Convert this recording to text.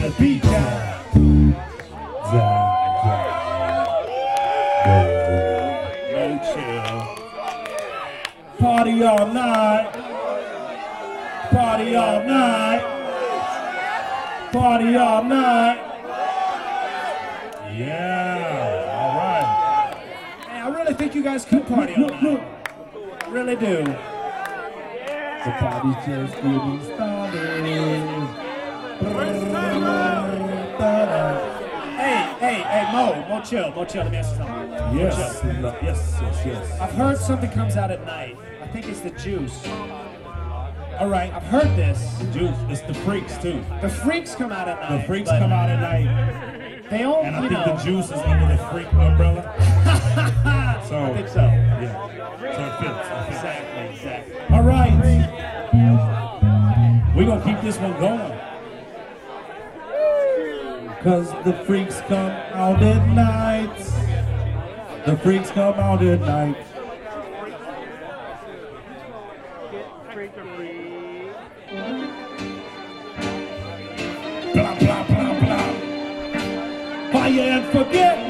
the beat down. No chill. Party all night. Party all night. Party all night. Yeah, all right. Hey, I really think you guys could party all night. I really do. The party's just getting started. Hey, Mo, chill, let me ask you something. Yes. I've heard something comes out at night. I think it's the juice. All right, I've heard this. Juice, it's the freaks too. The freaks come out at night. The freaks come out at night. They all, and I think the juice is under the freak umbrella. So, I think so. Yeah. So it fits. Exactly. All right. We're going to keep this one going. Because the freaks come out at night. The freaks come out at night. Blah, blah, blah, blah. Fire and forget.